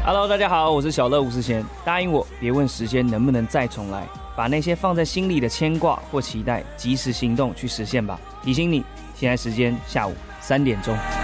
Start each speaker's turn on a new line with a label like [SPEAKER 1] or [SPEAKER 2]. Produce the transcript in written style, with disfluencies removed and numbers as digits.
[SPEAKER 1] Hello， 大家好，我是小乐吴思贤。答应我，别问时间能不能再重来，把那些放在心里的牵挂或期待，及时行动去实现吧。提醒你，现在时间下午3点钟。